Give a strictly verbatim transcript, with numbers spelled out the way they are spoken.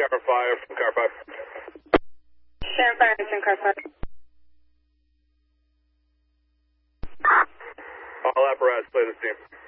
Car five from Car five. Sharon Fire from Car five. All apparatus, play the team.